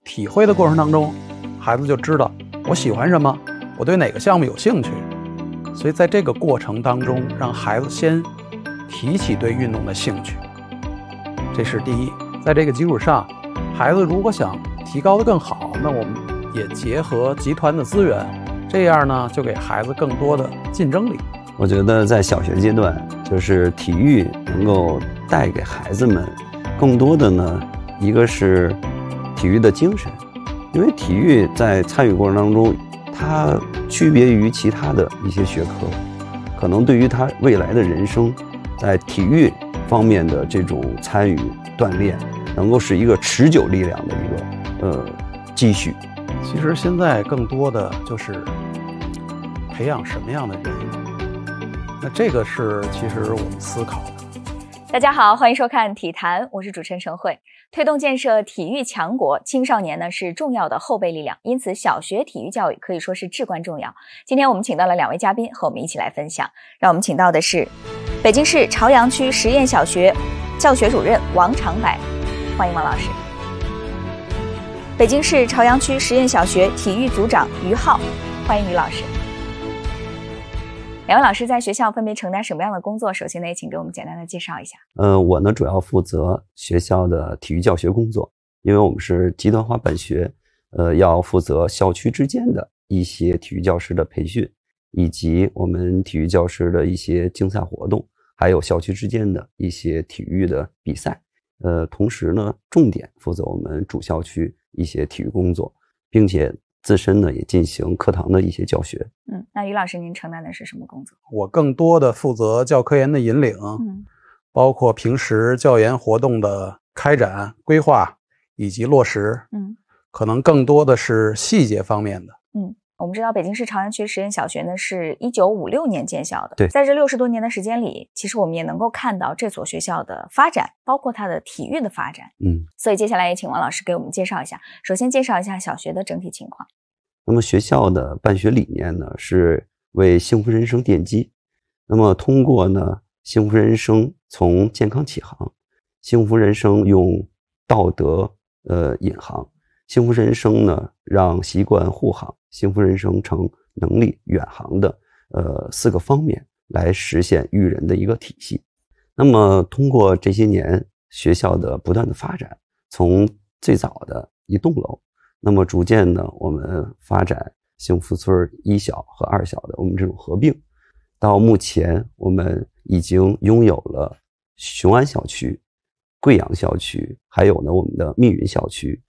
体会的过程当中，孩子就知道我喜欢什么，我对哪个项目有兴趣。所以在这个过程当中，让孩子先提起对运动的兴趣，这是第一。在这个基础上，孩子如果想提高得更好，那我们也结合集团的资源，这样呢就给孩子更多的竞争力。 我觉得在小学阶段，就是体育能够带给孩子们更多的呢，一个是体育的精神，因为体育在参与过程当中，它区别于其他的一些学科，可能对于他未来的人生，在体育方面的这种参与锻炼，能够是一个持久力量的一个积蓄。 其实现在更多的就是培养什么样的人，那这个是其实我们思考的。 大家好，欢迎收看体坛，我是主持人陈慧。推动建设体育强国，青少年呢是重要的后备力量，因此小学体育教育可以说是至关重要。今天我们请到了2位嘉宾和我们一起来分享，让我们请到的是北京市朝阳区实验小学教学主任王长柏，欢迎王老师。北京市朝阳区实验小学体育组长于浩，欢迎于老师。2位老师在学校分别承担什么样的工作？首先呢，也请给我们简单的介绍一下。 我呢主要负责学校的体育教学工作，因为我们是集团化办学，要负责校区之间的一些体育教师的培训，以及我们体育教师的一些竞赛活动，还有校区之间的一些体育的比赛。同时呢，重点负责我们主校区一些体育工作，并且自身呢也进行课堂的一些教学。 那于老师您承担的是什么工作？ 我更多的负责教科研的引领，包括平时教研活动的开展、规划以及落实。可能更多的是细节方面的。 我们知道北京市朝阳区实验小学呢是1956年建校的， 对， 在这60多年的时间里，其实我们也能够看到这所学校的发展，包括它的体育的发展。所以接下来也请王老师给我们介绍一下，首先介绍一下小学的整体情况。 那么学校的办学理念呢是为幸福人生奠基，那么通过呢幸福人生从健康起航，幸福人生用道德引航，幸福人生呢让习惯护航，幸福人生成能力远航的4个方面来实现育人的一个体系。那么通过这些年学校的不断的发展，从最早的一栋楼，那么逐渐呢我们发展幸福村1小和2小的我们这种合并，到目前我们已经拥有了雄安校区、贵阳校区，还有呢我们的密云校区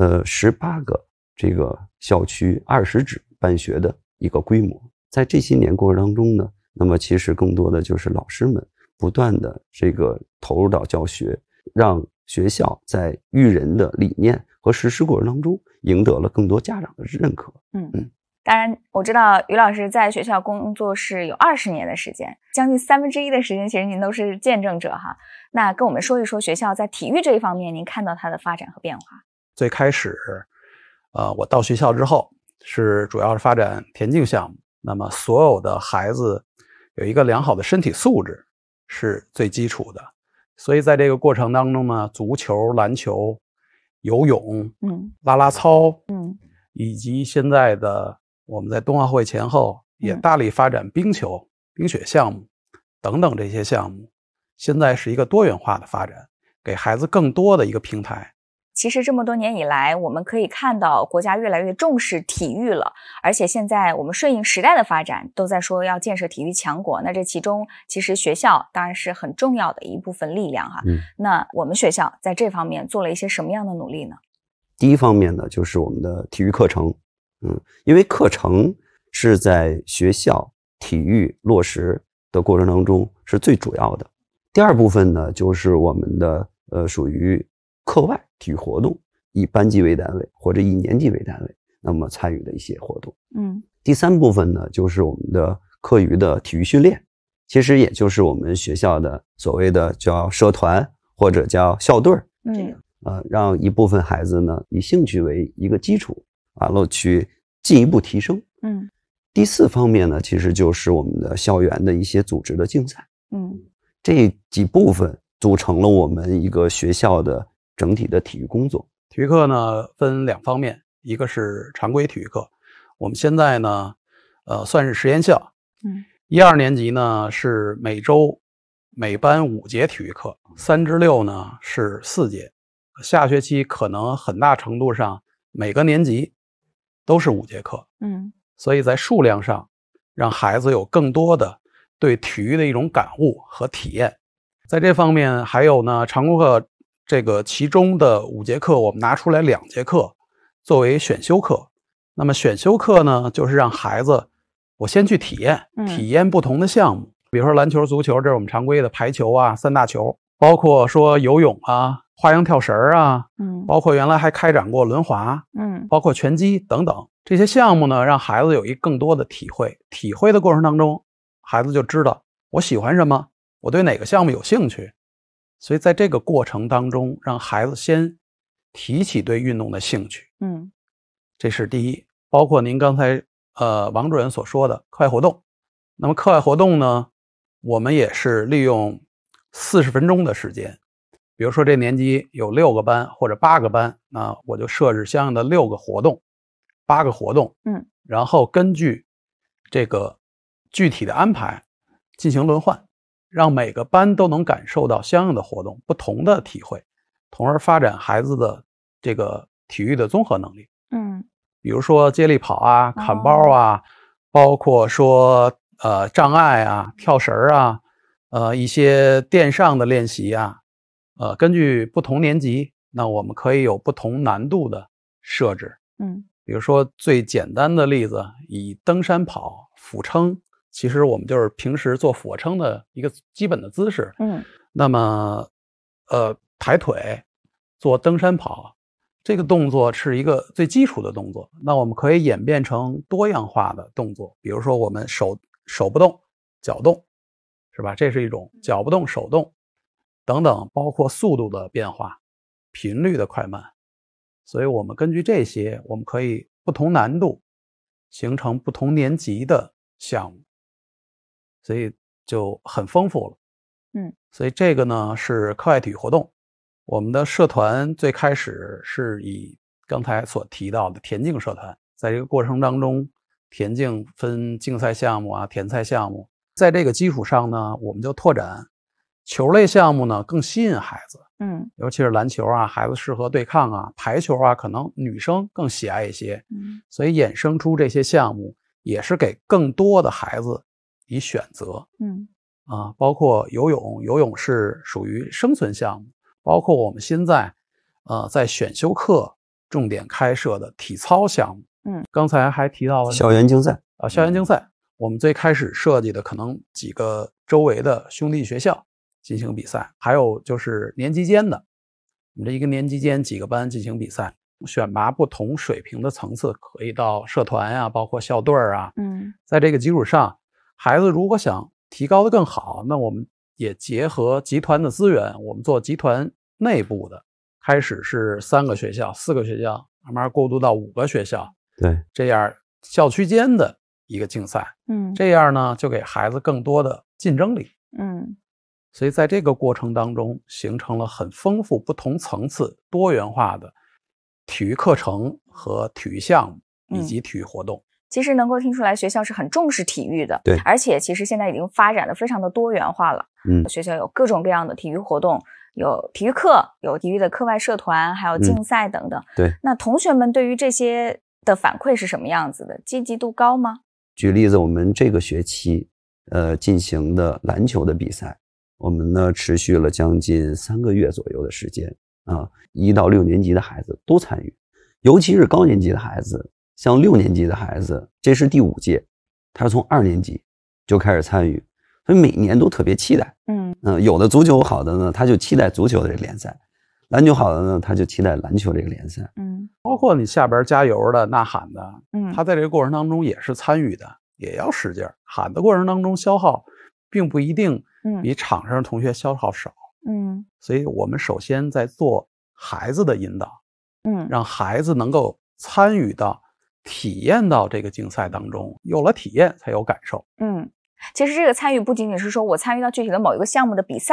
，18个这个校区20指办学的一个规模。在这些年过程当中呢，那么其实更多的就是老师们不断的这个投入到教学，让学校在育人的理念和实施过程当中赢得了更多家长的认可。 当然我知道于老师在学校工作是有20年的时间，将近1/3的时间其实您都是见证者哈。那跟我们说一说学校在体育这一方面您看到它的发展和变化。 最开始我到学校之后是主要是发展田径项目，那么所有的孩子有一个良好的身体素质是最基础的，所以在这个过程当中呢，足球、篮球、游泳、啦啦操，以及现在的我们在冬奥会前后也大力发展冰球、冰雪项目等等这些项目，现在是一个多元化的发展，给孩子更多的一个平台。 其实这么多年以来，我们可以看到国家越来越重视体育了，而且现在我们顺应时代的发展，都在说要建设体育强国。那这其中其实学校当然是很重要的一部分力量哈。那我们学校在这方面做了一些什么样的努力呢？ 第一方面呢，就是我们的体育课程。因为课程是在学校体育落实的过程当中是最主要的。第二部分呢，就是我们的属于课外体育活动，以班级为单位或者以年级为单位，那么参与的一些活动。第三部分呢，就是我们的课余的体育训练，其实也就是我们学校的所谓的叫社团或者叫校队让一部分孩子呢以兴趣为一个基础，完了去进一步提升。第4方面呢，其实就是我们的校园的一些组织的竞赛。这几部分组成了我们一个学校的整体的体育工作。 体育课呢分2方面，一个是常规体育课，我们现在呢算是实验校。1、2年级呢是每周每班5节体育课，3至6呢是4节。下学期可能很大程度上每个年级都是5节课。所以在数量上让孩子有更多的对体育的一种感悟和体验。在这方面还有呢，常规课这个其中的5节课我们拿出来2节课作为选修课。那么选修课呢，就是让孩子我先去体验不同的项目，比如说篮球、足球，这是我们常规的排球啊、3大球，包括说游泳啊、花样跳绳啊，包括原来还开展过轮滑，包括拳击等等。这些项目呢，让孩子有一更多的体会。体会的过程当中，孩子就知道我喜欢什么，我对哪个项目有兴趣。所以在这个过程当中，让孩子先提起对运动的兴趣。这是第一。包括您刚才王主任所说的课外活动。那么课外活动呢，我们也是利用40分钟的时间。比如说这年级有6个班或者8个班，那我就设置相应的6个活动、8个活动，然后根据这个具体的安排进行轮换，让每个班都能感受到相应的活动，不同的体会，从而发展孩子的这个体育的综合能力。比如说接力跑啊、砍包啊，包括说障碍啊、跳绳啊，一些垫上的练习啊，根据不同年级，那我们可以有不同难度的设置。比如说最简单的例子，以登山跑、俯撑，其实我们就是平时做俯卧撑的一个基本的姿势。那么抬腿做登山跑，这个动作是一个最基础的动作，那我们可以演变成多样化的动作。比如说我们手不动，脚动，是吧？这是一种脚不动手动等等，包括速度的变化、频率的快慢。所以我们根据这些，我们可以不同难度形成不同年级的项目，所以就很丰富了。所以这个呢是课外体育活动。我们的社团最开始是以刚才所提到的田径社团，在这个过程当中，田径分竞赛项目啊、田赛项目，在这个基础上呢，我们就拓展球类项目呢，更吸引孩子。尤其是篮球啊，孩子适合对抗啊，排球啊，可能女生更喜爱一些。所以衍生出这些项目，也是给更多的孩子以选择。包括游泳，游泳是属于生存项目。包括我们现在在选修课重点开设的体操项目。刚才还提到了校园竞赛。 校园竞赛，我们最开始设计的可能几个周围的兄弟学校进行比赛，还有就是年级间的，我们这一个年级间几个班进行比赛，选拔不同水平的层次，可以到社团啊，包括校队啊。在这个基础上，孩子如果想提高的更好，那我们也结合集团的资源，我们做集团内部的，开始是3个学校、4个学校，慢慢过渡到5个学校。 对， 这样校区间的一个竞赛。这样呢就给孩子更多的竞争力。所以在这个过程当中，形成了很丰富、不同层次、多元化的体育课程和体育项目以及体育活动。 其实能够听出来学校是很重视体育的。 对， 而且其实现在已经发展的非常的多元化了。学校有各种各样的体育活动，有体育课，有体育的课外社团，还有竞赛等等。 对， 那同学们对于这些的反馈是什么样子的？积极度高吗？ 举例子，我们这个学期进行的篮球的比赛，我们呢持续了将近3个月左右的时间啊，1到6年级的孩子都参与，尤其是高年级的孩子，像6年级的孩子，这是第5届，他是从2年级就开始参与，所以每年都特别期待。有的足球好的呢，他就期待足球的这个联赛；篮球好的呢，他就期待篮球这个联赛。 包括你下边加油的、呐喊的，他在这个过程当中也是参与的，也要使劲喊的过程当中消耗，并不一定比场上的同学消耗少。所以我们首先在做孩子的引导，让孩子能够参与到、体验到这个竞赛当中，有了体验才有感受。 其实这个参与不仅仅是说我参与到具体的某一个项目的比赛，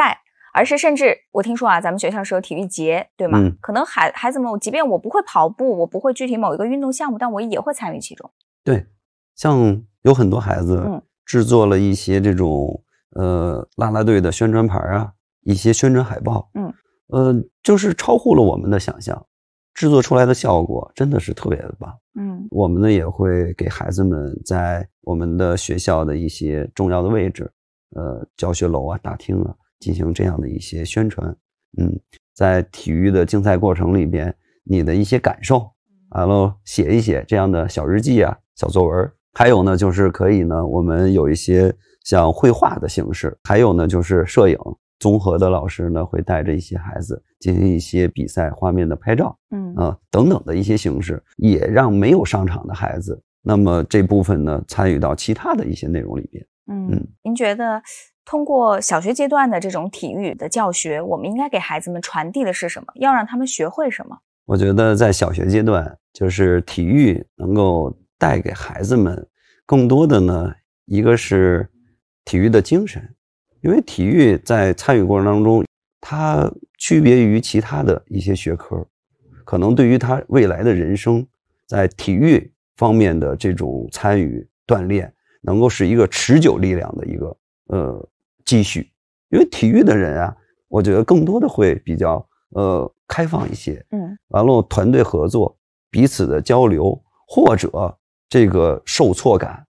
而是甚至我听说啊，咱们学校是有体育节，对吗？可能孩子们，即便我不会跑步，我不会具体某一个运动项目，但我也会参与其中。 对，像有很多孩子制作了一些这种啦啦队的宣传牌啊，一些宣传海报，就是超乎了我们的想象，制作出来的效果真的是特别的棒。我们呢也会给孩子们在我们的学校的一些重要的位置，教学楼啊、大厅啊，进行这样的一些宣传。在体育的竞赛过程里边，你的一些感受，完了写一写这样的小日记啊、小作文。还有呢，就是可以呢，我们有一些像绘画的形式，还有呢就是摄影。综合的老师呢会带着一些孩子进行一些比赛画面的拍照，等等的一些形式，也让没有上场的孩子，那么这部分呢参与到其他的一些内容里边。 您觉得通过小学阶段的这种体育的教学，我们应该给孩子们传递的是什么？要让他们学会什么？ 我觉得在小学阶段，就是体育能够带给孩子们更多的呢，一个是体育的精神。因为体育在参与过程当中，它区别于其他的一些学科，可能对于他未来的人生，在体育方面的这种参与锻炼，能够是一个持久力量的一个积蓄。因为体育的人啊，我觉得更多的会比较开放一些，完了团队合作、彼此的交流，或者这个受挫感